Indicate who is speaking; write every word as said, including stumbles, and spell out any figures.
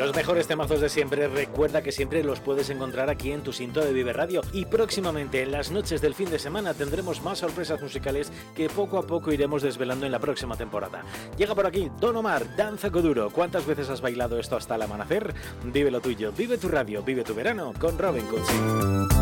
Speaker 1: Los mejores temazos de siempre, recuerda que siempre los puedes encontrar aquí en tu cinto de Vive Radio, y próximamente en las noches del fin de semana tendremos más sorpresas musicales que poco a poco iremos desvelando en la próxima temporada. Llega por aquí Don Omar, Danza Kuduro. ¿Cuántas veces has bailado esto hasta el amanecer? Vive lo tuyo, vive tu radio, vive tu verano con Robin Cutsi.